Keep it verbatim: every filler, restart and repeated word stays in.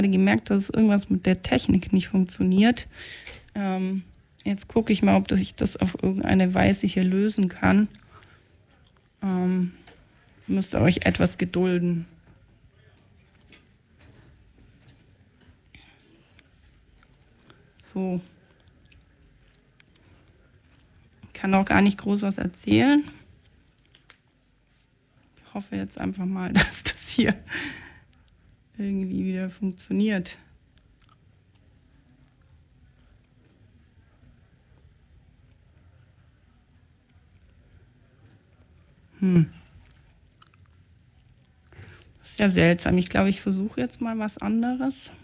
gerade gemerkt, dass irgendwas mit der Technik nicht funktioniert. Ähm, jetzt gucke ich mal, ob ich das auf irgendeine Weise hier lösen kann. Ähm, müsst ihr euch etwas gedulden. So. Ich kann auch gar nicht groß was erzählen. Ich hoffe jetzt einfach mal, dass das hier irgendwie wieder funktioniert. Hm. Das ist ja seltsam. Ich glaube, ich versuche jetzt mal was anderes.